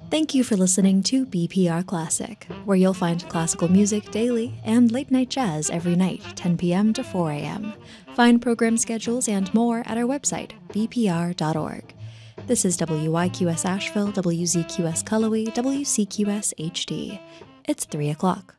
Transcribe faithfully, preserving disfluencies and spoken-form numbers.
Thank you for listening to B P R Classic, where you'll find classical music daily and late-night jazz every night, ten p.m. to four a.m. Find program schedules and more at our website, b p r dot org. This is W Y Q S Asheville, W Z Q S Cullowhee, W C Q S H D. It's three o'clock.